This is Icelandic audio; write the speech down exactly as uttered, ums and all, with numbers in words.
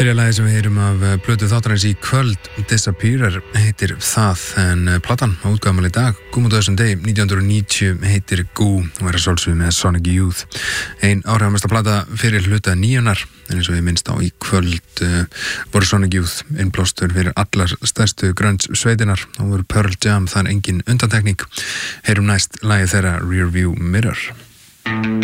Byrja lagið sem við heyrum af plötu þáttarins í kvöld, Disappearer, heitir það, en platan á útgáfumæli í dag, Goo Motorsson Day, nítján hundruð og níutíu, heitir Goo og er að svolsögðu með Sonic Youth. Ein áhrifamesta plata fyrir hluta níunar, en eins og við minnst á í kvöld uh, voru Sonic Youth innblástur fyrir allar stærstu grunge sveitinar og voru Pearl Jam þar engin undantekning. Heyrum næst lagið þeirra Rearview Mirror.